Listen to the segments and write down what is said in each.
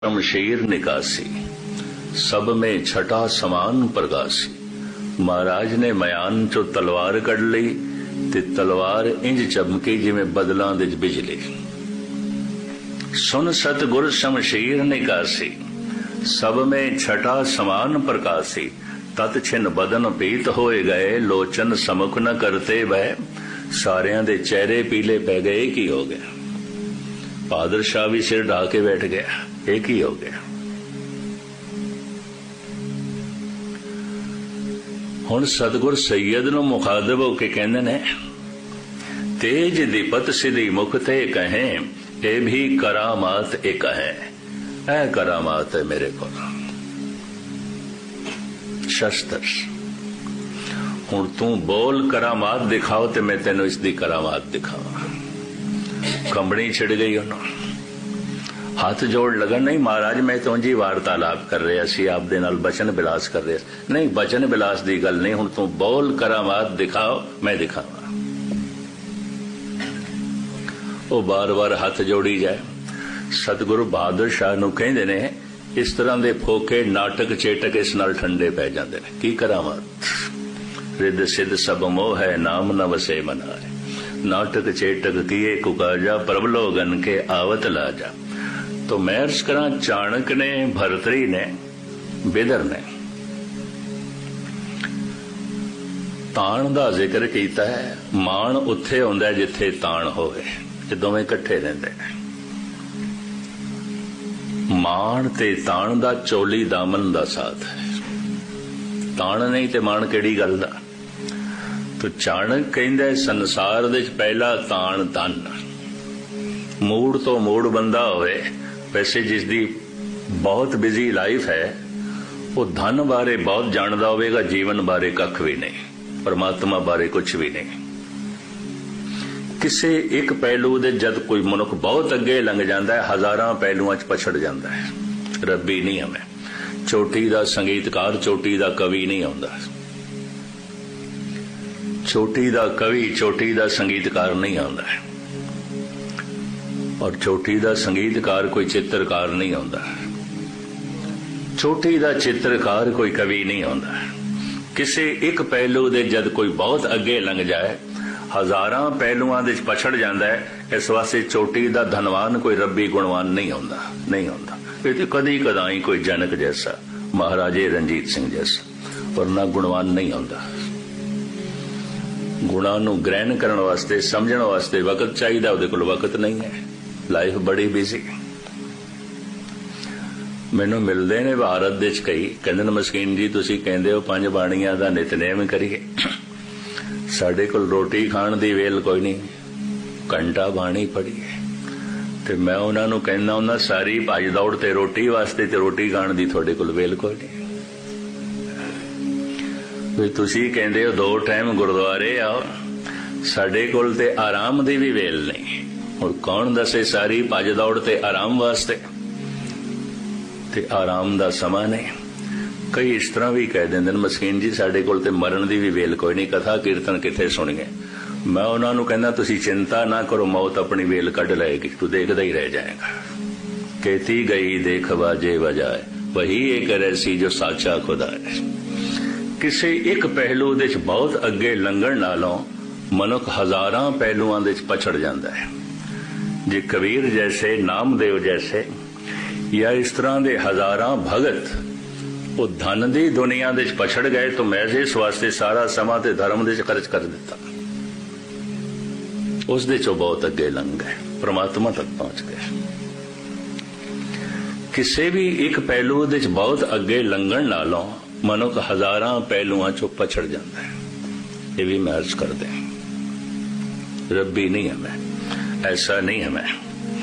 शमशीर निकासी, सब में छठा समान प्रकासी। महाराज ने मयान चो तलवार कढ़ ली ते तलवार इंज चमकी जिवें बदलां दे बिजली। सुन सतगुर शमशीर निकासी, सब में छठा समान प्रकासी। तत छिन बदन पीत होए गए, लोचन समुख न करते वह। सारियां दे चेहरे पीले पै गए, की हो गया? बहादुर शाह भी सिर ढा के बैठ गया, एक ही हो गया। हुण सतगुर सैयद नूं मुखादब होके कहंदे ने, तेज दीपत सिधी मुख ते कहें, ए भी करामात एक है। ऐ करामात है मेरे को शस्त्र। हुण तू बोल करामात दिखाओ ते मैं तेनों इसदी करामात दिखावा। कंबनी छिड़ गई उन्होंने, हाथ जोड़ लगन, नहीं महाराज मैं तो जी वार्तालाप कर रहे सी, आप दे नाल बचन विलास कर रहे। नहीं, बचन विलास दी गल नहीं, हुण तू बोल करामात दिखाओ, मैं दिखावा। वो बार बार हाथ जोड़ी जाए। सतगुरु बहादुर शाह नूं कहंदे ने, इस तरह दे फोके नाटक चेटक इस नाल ठंडे पै जांदे ने। की करामात? रिद सिद्ध सब मोह है, नाम न वसे मनाए। नाटक चेटक किए कुकाजा, प्रभलोगन के आवत लाजा। तो मैं अर्ज करा, चाणक ने, भरतरी ने, बिदर ने ताण दा जिक्र कीता है। माण उत्थे हुंदा है जिथे ताण होवे, ते दोवें इकट्ठे रहिंदे ने। माण ते ताण दा चोली दामन दा साथ है। ताण नहीं ते माण किहड़ी गल दा? तो चाणक कहंदा है, संसार दे पहला ताण धन। मूड तो मूड बंदा होवे, वैसे जिसदी बहुत बिजी लाइफ है वो धन बारे बहुत जानदा होवेगा, जीवन बारे कख भी नहीं, परमात्मा बारे कुछ भी नहीं। किसे एक पहलू दे जद कोई मनुख बहुत अगे लंघ जाता है, हजारां पहलुआं च पछड़ जाता है। रब्बी नहीं हमें, चोटी दा संगीतकार, चोटी दा कवि नहीं आउंदा। चोटी दा कवि, चोटी दा संगीतकार नहीं आउंदा है, और चोटी दा संगीतकार कोई चित्रकार नहीं आउंदा। चोटी दा चित्रकार कोई कवि नहीं आउंदा। किसे एक पहलू दे जद कोई बहुत अगे लंघ जाए, हजारां पहलुआं दे पछड़ जाता है। इस वास्ते चोटी दा धनवान कोई रब्बी गुणवान नहीं आउंदा, नहीं आउंदा। ये तो कदी कदाई कोई जनक जैसा, महाराजे रणजीत सिंह जैसा, पर ना गुणवान नहीं आउंदा। गुणा नूं ग्रहण करन वास्ते, समझण वास्ते वक्त चाहिए, उहदे कोल वक्त नहीं है। लाइफ बड़ी बिजी। मैनू मिलते ने भारत दे कई, कहंदे ने, मस्कीन जी तुसीं कहंदे हो 5 बाणियां दा नितनेम करिए, साडे कोल रोटी खाण दी वेल कोई नहीं, घंटा बाणी पढ़ीए। ते मैं उन्हां नूं कहंदा हुंदा, सारी भज दौड़ ते रोटी वास्ते, ते रोटी खाण दी तुहाडे कोल वेल कोई नहीं। तुसीं कहंदे हो 2 टाइम गुरुद्वारे आओ, साडे कोल ते आराम दी भी वेल नहीं। हुण कौन दसे सारी भज दौड़ ते आराम वास्ते, ते आराम दा समा नहीं। कई इस तरह भी कह देंदे ने, मस्कीन जी साडे कोल ते मरण दी भी वेल कोई नहीं, कथा कीर्तन किथे सुणीए। मैं उन्हां नूं कहंदा, तुसीं चिंता ना करो, मौत अपनी वेल कढ लएगी, तू देखदा ही रह जाएगा। कहती गई देख बाजे बजाए, वही एक रहसी जो साचा खुदा है। किसी एक पहलू दे बहुत अगे लंघण नालों मनुख हजारां पहलुआं दे पछड़ जाता है। जे कबीर जैसे, नामदेव जैसे, या इस तरह दे हजारां भगत वो धन दी दुनिया दे पछड़ गए, तो मैं इस वास्ते सारा समा ते धर्म दे खर्च कर दिता। उस दे चो बहुत अगे लंघ गए, परमात्मा तक पहुंच गए। किसी भी एक पहलू दे बहुत अगे लंघण नालों मनुख हजारां पहलुआं चो पछड़ जाता है। ये भी मैं अर्ज कर दें, रब्बी नहीं है मैं, ऐसा नहीं है मैं।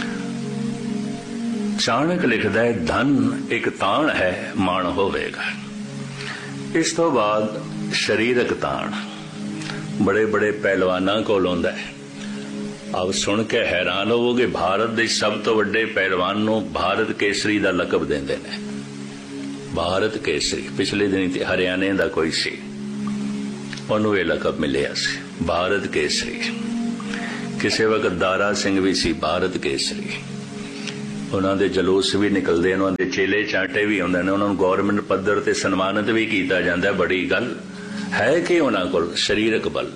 चाणक लिखदा है, धन एक ताण है, माण होवेगा। इस तो बाद शरीरक ताण बड़े बड़े पहलवानां कोल हुंदा है। अब सुन के हैरान होवोगे, भारत दे सब तो वड्डे पहलवान नूं भारत केसरी दा लकब देंदे ने। भारत केसरी, पिछले दिन ते हरियाणे दा कोई सी, उहनूं इह लकब मिलिया सी, भारत केसरी। किसी वक्त दारा सिंह भी सी भारत केसरी। ਉਹਨਾਂ ਦੇ ਜਲੂਸ ਵੀ ਨਿਕਲਦੇ, ਉਹਨਾਂ ਦੇ ਚੇਲੇ ਚਾਟੇ ਵੀ ਆਉਂਦੇ ਨੇ, ਉਹਨਾਂ ਨੂੰ ਗੌਰਮੈਂਟ ਪੱਧਰ ਤੇ ਸਨਮਾਨਿਤ ਵੀ ਕੀਤਾ ਜਾਂਦਾ। ਬੜੀ ਗੱਲ ਹੈ ਕਿ ਉਹਨਾਂ ਕੋਲ ਸਰੀਰਕ ਬਲ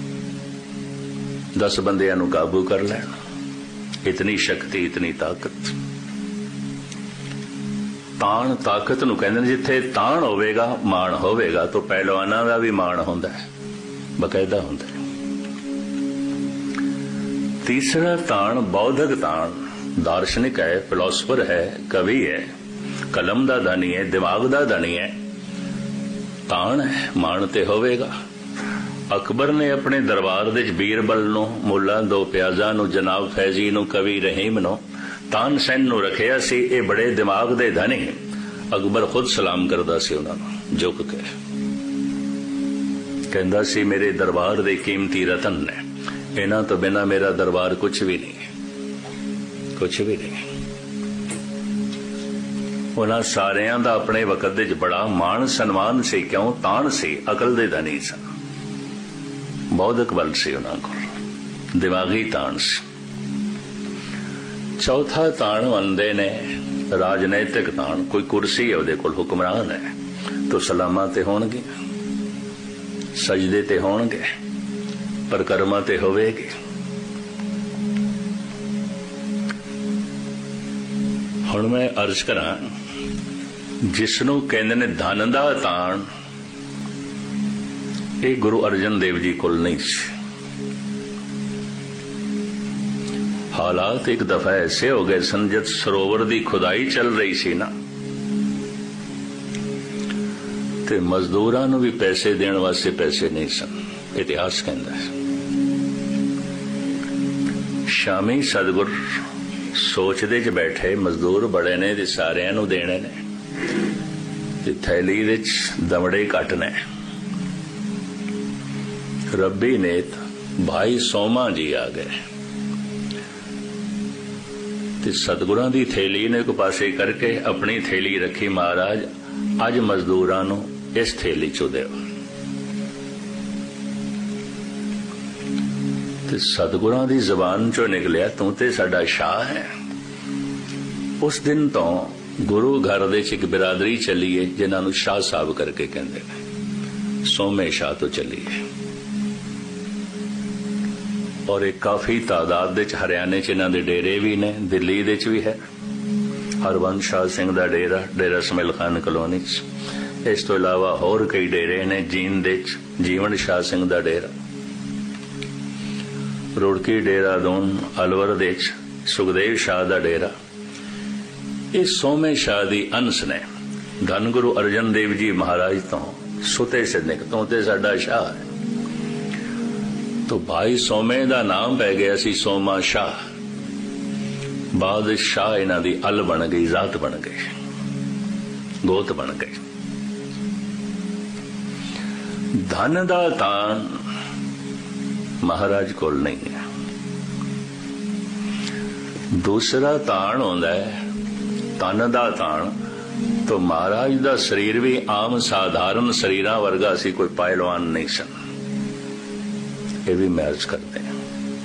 10 ਬੰਦਿਆਂ ਨੂੰ ਕਾਬੂ ਕਰ ਲੈਣ, ਇਤਨੀ ਸ਼ਕਤੀ, ਇਤਨੀ ਤਾਕਤ। ਤਾਣ ਤਾਕਤ ਨੂੰ ਕਹਿੰਦੇ ਨੇ। ਜਿੱਥੇ ਤਾਣ ਹੋਵੇਗਾ ਮਾਣ ਹੋਵੇਗਾ। ਤਾਂ ਪਹਿਲਵਾਨਾਂ ਦਾ ਵੀ ਮਾਣ ਹੁੰਦਾ ਹੈ, ਬਕਾਇਦਾ ਹੁੰਦਾ ਹੈ। ਤੀਸਰਾ ਤਾਣ ਬੌਧਿਕ ਤਾਣ। ਦਾਰਸ਼ਨਿਕ ਹੈ, ਫਿਲਾਸਫਰ ਹੈ, ਕਵੀ ਹੈ, ਕਲਮ ਦਾ ਧਨੀ ਹੈ, ਦਿਮਾਗ ਦਾ ਧਨੀ ਹੈ। ਤਾਣ ਹੈ, ਮਾਣ ਤੇ ਹੋਵੇਗਾ। ਅਕਬਰ ਨੇ ਆਪਣੇ ਦਰਬਾਰ ਦੇ ਬੀਰਬਲ ਨੂੰ, ਮੁੱਲਾ ਦੋ ਪਿਆਜ਼ਾ ਨੂੰ, ਜਨਾਬ ਫੈਜ਼ੀ ਨੂੰ, ਕਵੀ ਰਹੀਮ ਨੂੰ, ਤਾਨਸੈਨ ਨੂੰ ਰੱਖਿਆ ਸੀ। ਇਹ ਬੜੇ ਦਿਮਾਗ ਦੇ ਧਨੀ। ਅਕਬਰ ਖੁਦ ਸਲਾਮ ਕਰਦਾ ਸੀ ਉਹਨਾਂ ਨੂੰ ਝੁਕ ਕੇ, ਕਹਿੰਦਾ ਸੀ ਮੇਰੇ ਦਰਬਾਰ ਦੇ ਕੀਮਤੀ ਰਤਨ ਨੇ, ਇਹਨਾਂ ਤੋਂ ਬਿਨਾਂ ਮੇਰਾ ਦਰਬਾਰ ਕੁਝ ਵੀ ਨਹੀਂ, ਕੁਝ ਵੀ ਨਹੀਂ। ਉਹਨਾਂ ਸਾਰਿਆਂ ਦਾ ਆਪਣੇ ਵਕਤ ਵਿੱਚ ਬੜਾ ਮਾਣ ਸਨਮਾਨ ਸੀ। ਕਿਉਂ? ਤਾਣ ਸੀ, ਅਕਲ ਦੇ ਧਨੀ ਸਨ, ਬੌਧਿਕ ਬਲ ਸੀ ਉਹਨਾਂ ਕੋਲ, ਦਿਮਾਗੀ ਤਾਣ ਸੀ। ਚੌਥਾ ਤਾਣ ਮੰਨਦੇ ਨੇ ਰਾਜਨੈਤਿਕ ਤਾਣ। ਕੋਈ ਕੁਰਸੀ ਹੈ ਉਹਦੇ ਕੋਲ, ਹੁਕਮਰਾਨ ਹੈ, ਤਾਂ ਸਲਾਮਾਂ ਤੇ ਹੋਣਗੇ, ਸਜਦੇ ਤੇ ਹੋਣਗੇ, ਪਰਕਰਮਾਂ ਤੇ ਹੋਵੇਗੀ। ਹੁਣ ਮੈਂ ਅਰਜ਼ ਕਰਾਂ, ਜਿਸ ਨੂੰ ਕਹਿੰਦੇ ਨੇ ਧਨ ਦਾ ਤਾਣ, ਇਹ ਗੁਰੂ ਅਰਜਨ ਦੇਵ ਜੀ ਕੋਲ ਨਹੀਂ ਸੀ। ਹਾਲਾਤ ਇੱਕ ਦਫਾ ਐਸੇ ਹੋ ਗਏ ਸਨ, ਜਦ ਸਰੋਵਰ ਦੀ ਖੁਦਾਈ ਚੱਲ ਰਹੀ ਸੀ ਨਾ, ਤੇ ਮਜ਼ਦੂਰਾਂ ਨੂੰ ਵੀ ਪੈਸੇ ਦੇਣ ਵਾਸਤੇ ਪੈਸੇ ਨਹੀਂ ਸਨ। ਇਤਿਹਾਸ ਕਹਿੰਦਾ ਹੈ। ਸ਼ਾਮੀ ਸਤਿਗੁਰ ਸੋਚਦੇ ਚ ਬੈਠੇ, ਮਜ਼ਦੂਰ ਬੜੇ ਨੇ ਤੇ ਸਾਰਿਆਂ ਨੂੰ ਦੇਣੇ ਨੇ, ਤੇ ਥੈਲੀ ਵਿੱਚ ਦਮੜੇ ਘੱਟ ਨੇ। ਰੱਬੀ ਨੇਤ ਭਾਈ ਸੋਮਾ ਜੀ ਆ ਗਏ ਤੇ ਸਤਿਗੁਰਾਂ ਦੀ ਥੈਲੀ ਨੂੰ ਇੱਕ ਪਾਸੇ ਕਰਕੇ ਆਪਣੀ ਥੈਲੀ ਰੱਖੀ। ਮਹਾਰਾਜ, ਅੱਜ ਮਜ਼ਦੂਰਾਂ ਨੂੰ ਇਸ ਥੈਲੀ ਚੋਂ ਦਿਓ। ਤੇ ਸਤਿਗੁਰਾਂ ਦੀ ਜ਼ਬਾਨ ਚੋਂ ਨਿਕਲਿਆ, ਤੂੰ ਤੇ ਸਾਡਾ ਸ਼ਾਹ ਹੈ। ਉਸ ਦਿਨ ਤੋਂ ਗੁਰੂ ਘਰ ਦੇ ਚ ਇੱਕ ਬਿਰਾਦਰੀ ਚੱਲੀ ਹੈ, ਜਿਨ੍ਹਾਂ ਨੂੰ ਸ਼ਾਹ ਸਾਹਿਬ ਕਰਕੇ ਕਹਿੰਦੇ ਨੇ। ਸੋਮੇ ਸ਼ਾਹ ਤੋਂ ਚੱਲੀ ਹੈ, ਔਰ ਇਹ ਕਾਫੀ ਤਾਦਾਦ ਦੇ ਚ ਹਰਿਆਣੇ ਚ ਇਹਨਾਂ ਦੇ ਡੇਰੇ ਵੀ ਨੇ, ਦਿੱਲੀ ਦੇ ਚ ਵੀ ਹੈ। ਹਰਬੰਸ ਸ਼ਾਹ ਸਿੰਘ ਦਾ ਡੇਰਾ, ਡੇਰਾ ਸਮੇਲ ਖਾਨ ਕਲੋਨੀ ਚ। ਇਸ ਤੋਂ ਇਲਾਵਾ ਹੋਰ ਕਈ ਡੇਰੇ ਨੇ। ਜੀਂਦ ਦੇ ਚ ਜੀਵਨ ਸ਼ਾਹ ਸਿੰਘ ਦਾ ਡੇਰਾ, ਰੁੜਕੀ ਡੇਰਾ ਦੋਨ, ਅਲਵਰ ਦੇ ਚ ਸੁਖਦੇਵ ਸ਼ਾਹ ਦਾ ਡੇਰਾ। ਇਹ ਸੋਮੇ ਸ਼ਾਹ ਦੀ ਅੰਸ਼ ਨੇ। ਧੰਨ ਗੁਰੂ ਅਰਜਨ ਦੇਵ ਜੀ ਮਹਾਰਾਜ ਤੋਂ ਸੁਤੇ ਸਿੱਧਕ ਤੋਂ ਤੇ ਸਾਡਾ ਸ਼ਾਹ ਹੈ। तो भाई सोमे का नाम पै गया सी सोमा शाह। बादशाह इन्हां दी अल बन गई, जात बन गई, गोत बन गई। धन दा तान महाराज कोल नहीं है। दूसरा तान होंदा है तन दा तान। तो महाराज दा शरीर भी आम साधारण शरीरां वर्गा सी, कोई पहलवान नहीं सन। ये भी मैच करते हैं।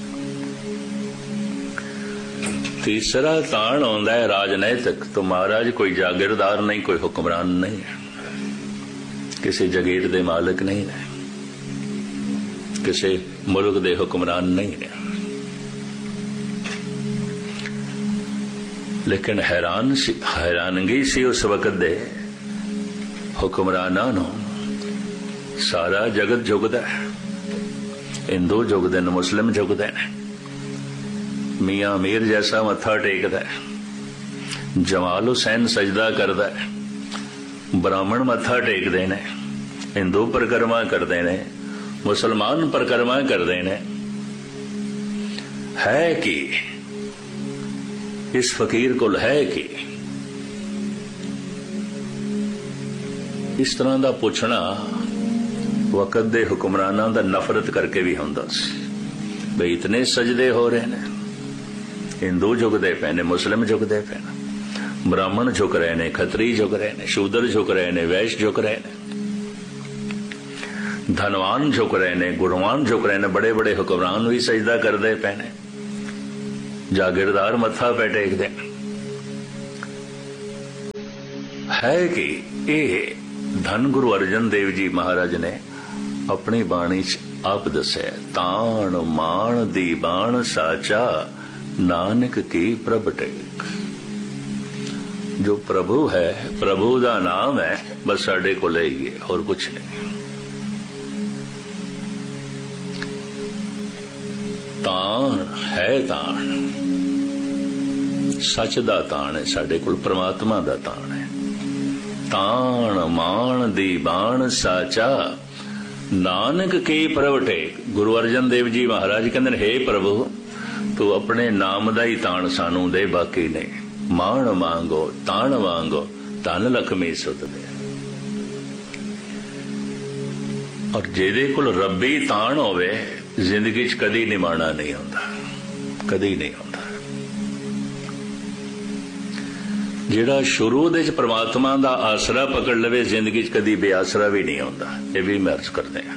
तीसरा तान होंदा है राजनैतिक। तो महाराज कोई जागीरदार नहीं, कोई हुक्मरान नहीं है, किसी जगीर दे मालिक नहीं है, किसी मुल्क दे हुक्मरान नहीं है। लेकिन हैरानगी सी उस वक्त दे हुक्मरानां नूं। सारा जगत झुकदा है, हिंदू झुकदे ने, मुस्लिम झुकदे ने, मियां मीर जैसा मत्था टेकदा है, जमाल हुसैन सजदा करदा है, ब्राह्मण मत्था टेकदे ने, हिंदू परिक्रमा करदे ने, मुसलमान परिक्रमा करदे ने। है कि इस फकीर कोल है कि इस तरह दा पुछना वक़्त दे हुक्मरानां दा नफरत करके भी हुंदा सी। बई इतने सजदे हो रहे ने, हिंदू झुकदे पे ने, मुस्लिम झुकदे पे ने, ब्राह्मण झुक रहे ने, खत्री झुक रहे ने, शूद्र झुक रहे ने, वैश्य झुक रहे ने, धनवान झुक रहे ने, गुणवान झुक रहे ने, बड़े बड़े हुक्मरान भी सजदा करदे पे ने, जागीरदार मत्था पे टेकदे। है कि ਇਹ ਧੰਨ ਗੁਰੂ ਅਰਜਨ ਦੇਵ ਜੀ ਮਹਾਰਾਜ ਨੇ ਆਪਣੀ ਬਾਣੀ 'ਚ ਆਪ ਦੱਸਿਆ, ਤਾਣ ਮਾਣ ਦੀ ਬਾਣ ਸਾਚਾ ਨਾਨਕ ਕੀ ਪ੍ਰਭ ਟੇਕ। ਜੋ ਪ੍ਰਭੂ ਹੈ, ਪ੍ਰਭੂ ਦਾ ਨਾਮ ਹੈ, ਬਸ ਸਾਡੇ ਕੋਲ ਹੀ ਹੈ, ਹੋਰ ਕੁਛ ਨਹੀਂ। ਤਾਣ ਹੈ, ਤਾਣ ਸੱਚ ਦਾ ਤਾਣ ਹੈ, ਸਾਡੇ ਕੋਲ ਪ੍ਰਮਾਤਮਾ ਦਾ ਤਾਣ ਹੈ। ਤਾਣ ਮਾਣ ਦੀ ਬਾਣ ਸਾਚਾ ਨਾਨਕ ਕੀ ਪ੍ਰਭ ਟੇਕ। ਗੁਰੂ ਅਰਜਨ ਦੇਵ ਜੀ ਮਹਾਰਾਜ ਕਹਿੰਦੇ ਨੇ, ਹੇ ਪ੍ਰਭੂ ਤੂੰ ਆਪਣੇ ਨਾਮ ਦਾ ਹੀ ਤਾਣ ਸਾਨੂੰ ਦੇ, ਬਾਕੀ ਨਹੀਂ। ਮਾਣ ਮੰਗੋ ਤਾਣ ਵਾਂਗੋ ਧਨ ਲਖਮੀ ਸੁਤ ਦੇ। ਔਰ ਜਿਹਦੇ ਕੋਲ ਰੱਬੀ ਤਾਣ ਹੋਵੇ, ਜ਼ਿੰਦਗੀ 'ਚ ਕਦੀ ਨਿਮਾਣਾ ਨਹੀਂ ਆਉਂਦਾ, ਕਦੀ ਨਹੀਂ ਆਉਂਦਾ। ਜਿਹੜਾ ਸ਼ੁਰੂ ਦੇ 'ਚ ਪ੍ਰਮਾਤਮਾ ਦਾ ਆਸਰਾ ਪਕੜ ਲਵੇ, ਜ਼ਿੰਦਗੀ 'ਚ ਕਦੀ ਬੇਆਸਰਾ ਵੀ ਨਹੀਂ ਆਉਂਦਾ। ਇਹ ਵੀ ਮਰਜ਼ ਕਰਦੇ ਆ।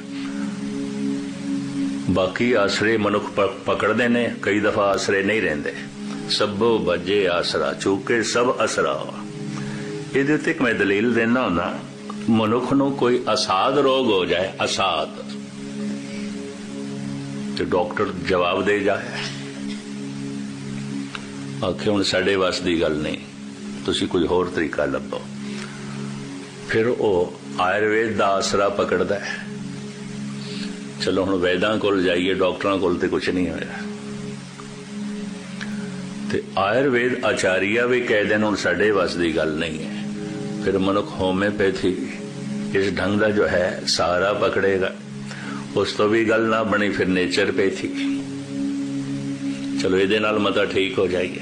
ਬਾਕੀ ਆਸਰੇ ਮਨੁੱਖ ਪਕੜਦੇ ਨੇ, ਕਈ ਦਫਾ ਆਸਰੇ ਨਹੀਂ ਰਹਿੰਦੇ। ਸਭੋ ਬੱਜੇ ਆਸਰਾ ਚੁੱਕੇ ਸਭ ਅਸਰਾ। ਇਹਦੇ ਉੱਤੇ ਇੱਕ ਮੈਂ ਦਲੀਲ ਦੇਣਾ ਹੁੰਦਾ, ਮਨੁੱਖ ਨੂੰ ਕੋਈ ਅਸਾਧ ਰੋਗ ਹੋ ਜਾਏ, ਅਸਾਧ, ਤੇ ਡਾਕਟਰ ਜਵਾਬ ਦੇ ਜਾਏ, ਆਖੇ ਹੁਣ ਸਾਡੇ ਵੱਸ ਦੀ ਗੱਲ ਨਹੀਂ, ਤੁਸੀਂ ਕੋਈ ਹੋਰ ਤਰੀਕਾ ਲੱਭੋ। ਫਿਰ ਉਹ ਆਯੁਰਵੇਦ ਦਾ ਆਸਰਾ ਪਕੜਦਾ ਹੈ। ਚਲੋ ਹੁਣ ਵੈਦਾਂ ਕੋਲ ਜਾਈਏ, ਡਾਕਟਰਾਂ ਕੋਲ ਤੇ ਕੁਛ ਨਹੀਂ ਹੋਇਆ। ਤੇ ਆਯੁਰਵੇਦ ਆਚਾਰੀਆ ਵੀ ਕਹਿ ਦੇਣ ਹੁਣ ਸਾਡੇ ਵੱਸ ਦੀ ਗੱਲ ਨਹੀਂ ਹੈ। ਫਿਰ ਮਨੁੱਖ ਹੋਮਿਓਪੈਥੀ ਇਸ ਢੰਗ ਦਾ ਜੋ ਹੈ ਸਹਾਰਾ ਪਕੜੇਗਾ। ਉਸ ਤੋਂ ਵੀ ਗੱਲ ਨਾ ਬਣੀ, ਫਿਰ ਨੇਚਰਪੈਥੀ। ਚਲੋ ਇਹਦੇ ਨਾਲ ਮਤਾ ਠੀਕ ਹੋ ਜਾਈਏ।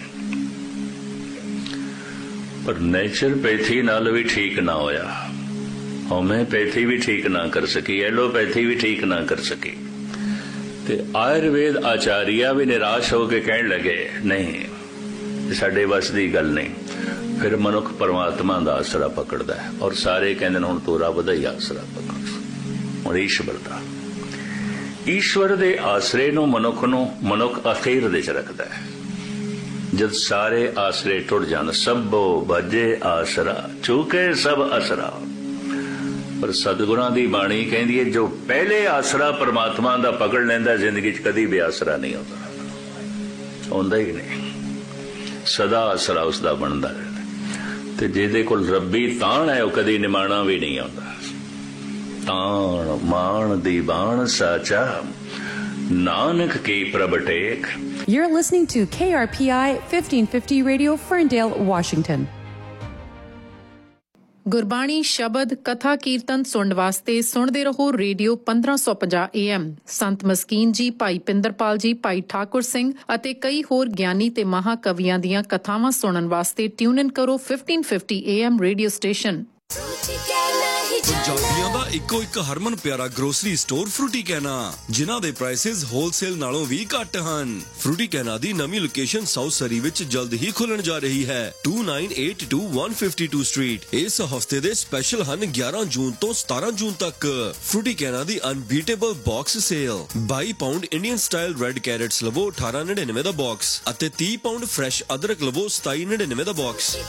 ਪਰ ਨੇਚਰਪੈਥੀ ਨਾਲ ਵੀ ਠੀਕ ਨਾ ਹੋਇਆ, ਹੋਮਿਓਪੈਥੀ ਵੀ ਠੀਕ ਨਾ ਕਰ ਸਕੀ, ਐਲੋਪੈਥੀ ਵੀ ਠੀਕ ਨਾ ਕਰ ਸਕੀ, ਤੇ ਆਯੁਰਵੇਦ ਆਚਾਰੀਆ ਵੀ ਨਿਰਾਸ਼ ਹੋ ਕੇ ਕਹਿਣ ਲੱਗੇ, ਨਹੀਂ ਸਾਡੇ ਵੱਸ ਦੀ ਗੱਲ ਨਹੀਂ। ਫਿਰ ਮਨੁੱਖ ਪਰਮਾਤਮਾ ਦਾ ਆਸਰਾ ਪਕੜਦਾ ਹੈ, ਔਰ ਸਾਰੇ ਕਹਿੰਦੇ ਨੇ ਹੁਣ ਤੂੰ ਰੱਬ ਦਾ ਹੀ ਆਸਰਾ ਪਕੜ, ਹੁਣ ਈਸ਼ਵਰ ਦਾ। ਈਸ਼ਵਰ ਦੇ ਆਸਰੇ ਨੂੰ ਮਨੁੱਖ ਅਖੀਰ ਦੇ 'ਚ ਰੱਖਦਾ ਹੈ। ਜਦ ਸਾਰੇ ਆਸਰੇ ਟੁੱਟ ਜਾਣ, ਸਭੋ ਬੱਜੇ ਆਸਰਾ ਚੁੱਕੇ ਸਭ ਅਸਰਾ। ਪਰ ਸਤਿਗੁਰਾਂ ਦੀ ਬਾਣੀ ਕਹਿੰਦੀ ਹੈ, ਜੋ ਪਹਿਲੇ ਆਸਰਾ ਪਰਮਾਤਮਾ ਦਾ ਪਕੜ ਲੈਂਦਾ, ਜ਼ਿੰਦਗੀ 'ਚ ਕਦੀ ਵੀ ਆਸਰਾ ਨਹੀਂ ਆਉਂਦਾ ਹੀ ਨਹੀਂ, ਸਦਾ ਆਸਰਾ ਉਸ ਦਾ ਬਣਦਾ ਰਹਿੰਦਾ। ਤੇ ਜਿਹਦੇ ਕੋਲ ਰੱਬੀ ਤਾਣ ਹੈ, ਉਹ ਕਦੀ ਨਿਮਾਣਾ ਵੀ ਨਹੀਂ ਆਉਂਦਾ। ਤਾਣ ਮਾਣ ਦੀ ਬਾਣ ਸਾਚਾ ਨਾਨਕ ਕੀ ਪ੍ਰਭ ਟੇਕ। You're listening to KRPI 1550 Radio, Ferndale, Washington. Gurbani ਸ਼ਬਦ ਕਥਾ ਕੀਰਤਨ ਸੁਣਨ ਵਾਸਤੇ ਸੁਣਦੇ ਰਹੋ ਰੇਡੀਓ 1550 AM। ਸੰਤ ਮਸਕੀਨ ਜੀ, ਭਾਈ ਪਿੰਦਰਪਾਲ ਜੀ, ਭਾਈ ਠਾਕੁਰ ਸਿੰਘ ਅਤੇ ਕਈ ਹੋਰ ਗਿਆਨੀ ਤੇ ਮਹਾਕਵੀਆਂ ਦੀਆਂ ਕਥਾਵਾਂ ਸੁਣਨ ਵਾਸਤੇ ਟਿਊਨ ਇਨ ਕਰੋ 1550 AM ਰੇਡੀਓ ਸਟੇਸ਼ਨ। ਪੰਜਾਬੀਆਂ ਦਾ ਇੱਕੋ ਇੱਕ ਹਰਮਨ ਪਿਆਰਾ ਗਰੋਸਰੀ ਸਟੋਰ ਫਰੂਟੀ ਕੈਨਾ, ਜਿਨ੍ਹਾਂ ਦੇ ਪ੍ਰਾਈਸਿਸ ਹੋਲਸੇਲ ਨਾਲੋਂ ਵੀ ਘੱਟ ਹਨ। ਫਰੂਟੀ ਕੈਨਾ ਦੀ ਨਵੀਂ ਲੋਕੇਸ਼ਨ ਸਾਊਥ ਸਰੀ ਵਿੱਚ ਜਲਦ ਹੀ ਖੁੱਲਣ ਜਾ ਰਹੀ ਹੈ, 2982 152 ਸਟਰੀਟ। ਇਸ ਹਫਤੇ ਦੇ ਸਪੈਸ਼ਲ ਹਨ 11 ਜੂਨ ਤੋਂ 17 ਜੂਨ ਤੱਕ। ਫਰੂਟੀ ਕੈਨਾ ਦੀ unbeatable box sale. 22 pound Indian style red carrots ਲਵੋ 1899 ਦਾ ਬਾਕਸ, ਅਤੇ 30 ਪਾਉਂਡ ਫਰੈਸ਼ ਅਦਰਕ ਲਵੋ 2799 ਦਾ ਬਾਕਸ।